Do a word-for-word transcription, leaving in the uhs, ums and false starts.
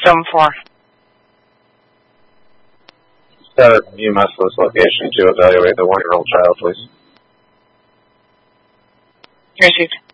seven four. Set U M S list location to evaluate the one-year-old child, please. Received.